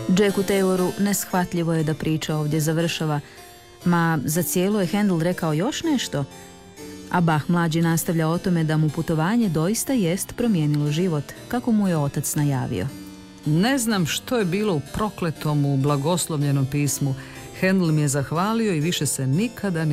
Jacku Tayloru neshvatljivo je da priča ovdje završava. Ma za cijelo je Handel rekao još nešto? A Bach mlađi nastavlja o tome da mu putovanje doista jest promijenilo život, kako mu je otac najavio. Ne znam što je bilo u prokletom, u blagoslovljenom pismu. Handel mi je zahvalio i više se nikada